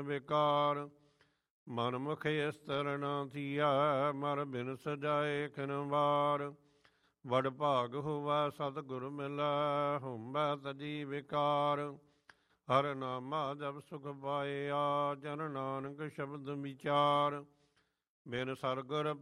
ਵਿਕਾਰ। ਮਨ ਮੁਖ ਇਸ ਤਰਣਾ ਥੀਆ, ਮਰ ਬਿਨ ਸਜਾਏ ਕਿਨ ਵਾਰ। ਵਡ ਭਾਗ ਹੋਵਾ ਸਤਿਗੁਰ ਮਿਲੈ, ਹੁੰਬੈ ਤਜੀ ਵਿਕਾਰ। ਹਰ ਨਾਮਾ ਜਪ ਸੁਖ ਪਾਇਆ, ਜਨ ਨਾਨਕ ਸ਼ਬਦ ਵਿਚਾਰ। ਬਿਨ ਸਰਗੁਰ